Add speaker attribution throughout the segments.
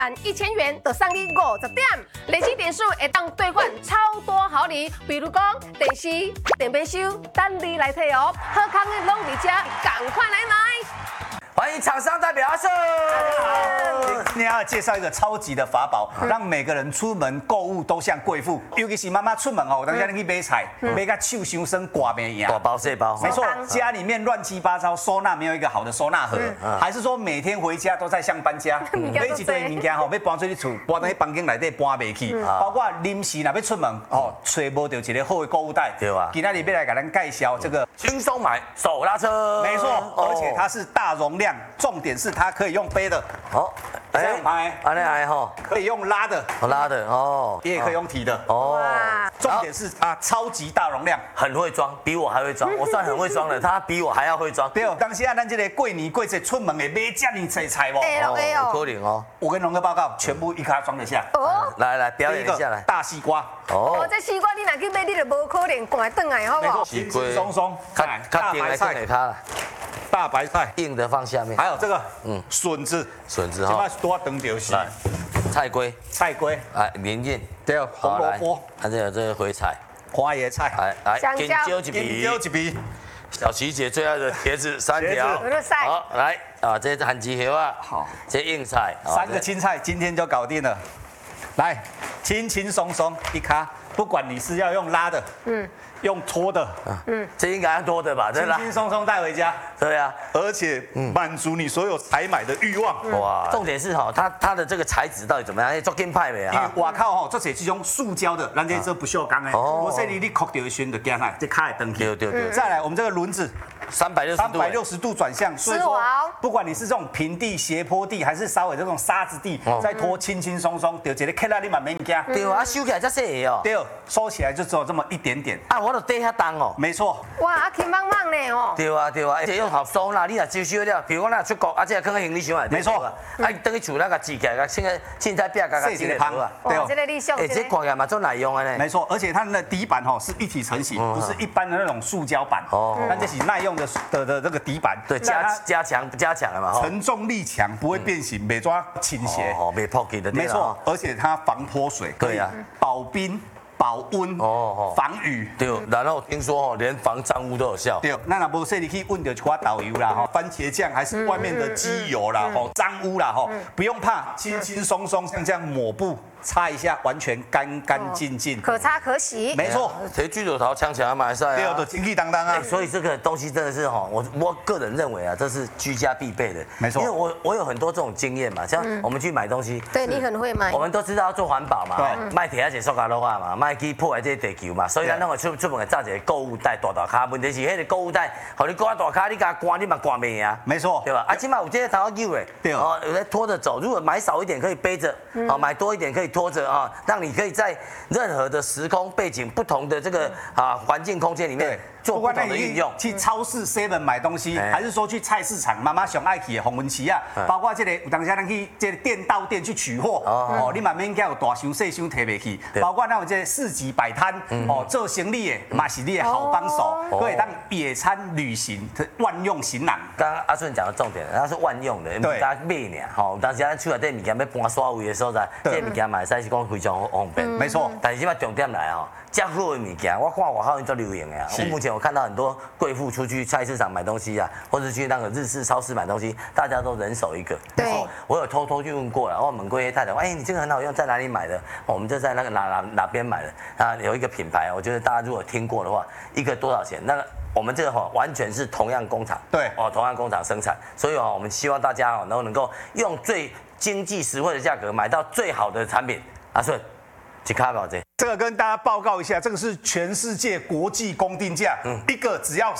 Speaker 1: 1000元就送你50点，累积点数会当兑换超多好礼，比如讲电视、电冰箱，等你来摕哦。好康的拢伫这，赶快来买！
Speaker 2: 欢迎厂商代表阿顺。
Speaker 3: 今天要介绍一个超级的法宝，让每个人出门购物都像贵妇。尤其是妈妈出门哦，当下你去买菜，买个手伤生刮没样。
Speaker 2: 大包小包，
Speaker 3: 没错，家里面乱七八糟，收纳没有一个好的收纳盒，还是说每天回家都在像搬家，买一堆物件吼，要搬出去厝，搬到迄房间内底搬袂去，包括临时若要出门哦，找无到一个好的购物袋，
Speaker 2: 对啊。
Speaker 3: 今天要来给咱介绍这个
Speaker 2: 轻松买手拉车，
Speaker 3: 没错，而且它是大容量，重点是它可以用背的，
Speaker 2: 好，
Speaker 3: 这样拍，
Speaker 2: 安尼来吼，
Speaker 3: 可以用拉的，
Speaker 2: 拉的哦，
Speaker 3: 也可以用提的，
Speaker 2: 哦。
Speaker 3: 重点是它超级大容量，
Speaker 2: 很会装，比我还会装。我算很会装了，他比我还要会装。
Speaker 3: 对，当时啊，咱这个过年过节出门的买这么多菜不？
Speaker 2: 有可能哦。
Speaker 3: 我跟龙哥报告，全部一卡装得下。
Speaker 1: 哦，
Speaker 2: 来表演一下来。
Speaker 3: 大西瓜。
Speaker 1: 哦，这西瓜你若去买，你就无可能赶转来，好不好？
Speaker 3: 轻轻松松。
Speaker 2: 大白菜，
Speaker 3: 大白菜
Speaker 2: 硬的放下面。
Speaker 3: 还有这个，笋子，
Speaker 2: 哈。
Speaker 3: 这多等就是
Speaker 2: 菜龟，哎，连叶。
Speaker 3: 对，红萝卜。
Speaker 2: 还有这个回菜，
Speaker 3: 花椰菜。
Speaker 2: 来，尖椒一皮。小琪姐最爱的茄子3条。好，来啊，这是韩吉叶啊，好，这硬菜
Speaker 3: ，3个青菜今天就搞定了。来，轻轻松松一卡，不管你是要用拉的，用拖的，
Speaker 2: 这应该要拖的吧？
Speaker 3: 轻轻松松带回家。
Speaker 2: 对啊，
Speaker 3: 而且满足你所有采买的欲望。
Speaker 2: 哇，重点是哈，它的这个材质到底怎么样？做金派没啊？
Speaker 3: 外口吼，这是这种塑胶的，咱这做不锈钢的。我说你扣掉的时候就惊来，这卡会登去。
Speaker 2: 对。
Speaker 3: 再来，我们这个轮子。360度转向，所以说不管你是这种平地、斜坡地，还是稍微这种沙子地，再拖轻轻松松，就一个 K 拉你嘛免惊。
Speaker 2: 对啊，收起来才细哦。
Speaker 3: 对，收起来就只有这么一点点。
Speaker 2: 啊，我都底遐重哦。
Speaker 3: 没错。
Speaker 1: 哇，轻棒棒呢哦。
Speaker 2: 对啊，而且用好收纳，你若收收了，比如讲咱出国，啊，这个放在行李箱内。
Speaker 3: 没错。
Speaker 2: 啊，等去厝那个挤起来，个凊彩拼个挤个头啊。
Speaker 1: 对哦。这个你想。
Speaker 2: 这看起来嘛做耐用的呢。
Speaker 3: 没错，而且它的底板吼是一体成型，不是一般的那种塑胶板。哦。但这是耐用的这个底板，
Speaker 2: 对，加强了嘛，
Speaker 3: 承重力强，不会变形，没抓倾斜，
Speaker 2: 没破皮的，
Speaker 3: 没错，而且它防泼水，
Speaker 2: 对啊，
Speaker 3: 保冰、保温、防雨，
Speaker 2: 对，然后听说连防脏污都有效，
Speaker 3: 对，那无说你去问到一块导游啦，番茄酱还是外面的机油啦，脏污啦，不用怕，轻轻松松像这样抹布。擦一下，完全干干净净，
Speaker 1: 可擦可洗。
Speaker 3: 没错，
Speaker 2: 谁举手头抢起来马来西亚，
Speaker 3: 对，都清气当当啊。
Speaker 2: 所以这个东西真的是哈，我个人认为啊，这是居家必备的。
Speaker 3: 没错，
Speaker 2: 因为我有很多这种经验嘛，像我们去买东西，
Speaker 1: 对你很会买，
Speaker 2: 我们都知道要做环保嘛，
Speaker 3: 对，
Speaker 2: 卖铁一个塑胶袋嘛，卖去破坏这地球嘛，所以咱拢会出门会炸一个购物袋大卡。问题是迄个购物袋，互你挂大卡，你甲关你嘛关袂啊。
Speaker 3: 没错，
Speaker 2: 对吧？啊，起码有这个头扭的，
Speaker 3: 对
Speaker 2: 哦，有在拖着走。如果买少一点可以背着，买多一点可以拖着啊。让你可以在任何的时空背景、不同的这个环境空间里面做不同的运用。
Speaker 3: 去超市 7买东西，还是说去菜市场，妈妈上爱去的红文旗啊，包括这个有当时咱去这个店到店去取货，哦，你嘛免惊有大箱小箱提袂去，包括那有这个市集摆摊，哦，做生意的嘛是你的好帮手，可以当野餐旅行的万用行囊。
Speaker 2: 刚刚阿顺讲的重点，它是万用的，大家买呢，吼，当时咱厝内底物件要搬刷位的所在，这物件嘛会使是讲非常方便。
Speaker 3: 没错，
Speaker 2: 但是现在重点来哦，这好的物件，我看外口人做流行的啊。目前我看到很多贵妇出去菜市场买东西啊，或者去那个日式超市买东西，大家都人手一个。
Speaker 1: 对，
Speaker 2: 我有偷偷去问过了，我问过一太太，哎，你这个很好用，在哪里买的？我们就在那个哪边买的啊？有一个品牌，我觉得大家如果听过的话，一个多少钱？那个我们这个完全是同样工厂，
Speaker 3: 对，
Speaker 2: 同样工厂生产，所以我们希望大家能够用最经济实惠的价格买到最好的产品。阿顺。几卡宝
Speaker 3: 这个跟大家报告一下，这个是全世界国际公定价，一个只要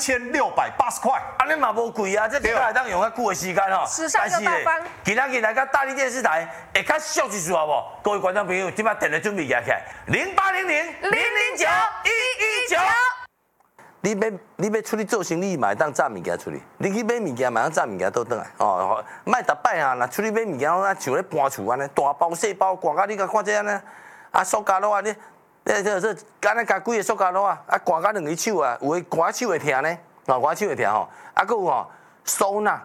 Speaker 3: 3680块。
Speaker 2: 啊，你嘛无贵啊，这个来当用较久的时间吼。
Speaker 1: 时尚又大方。
Speaker 2: 今仔来到大力电视台，会较俗一撮好不？各位观众朋友，今摆电话准备起来，0800-009-119。你要出去做生意，嘛会当炸物件出去；你去买物件，嘛当炸物件倒转来。哦，卖逐摆啊，若出去买物件，像咧搬厝安尼，大包细包，挂到你甲看这安尼。啊，塑胶袋啊，你这敢若加几个塑胶袋啊，挂到2个手啊，有诶挂手会疼呢，挂手会疼吼。啊，搁有吼收纳